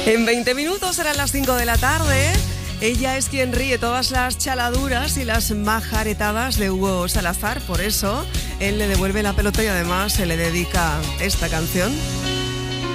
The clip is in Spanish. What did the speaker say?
En 20 minutos serán las 5 de la tarde. Ella es quien ríe todas las chaladuras y las majaretadas de Hugo Salazar. Por eso él le devuelve la pelota y además se le dedica esta canción.